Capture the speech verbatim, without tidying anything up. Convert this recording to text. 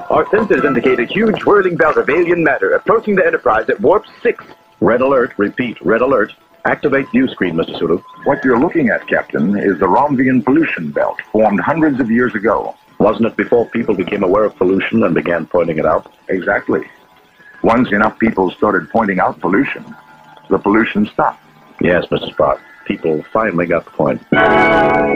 Our sensors indicate a huge whirling belt of alien matter approaching the Enterprise at warp six. Red alert. Repeat, red alert. Activate view screen, Mister Sulu. What you're looking at, Captain, is the Romvian pollution belt, formed hundreds of years ago. Wasn't it before people became aware of pollution and began pointing it out? Exactly. Once enough people started pointing out pollution, the pollution stopped. Yes, Mister Spock. People finally got the point.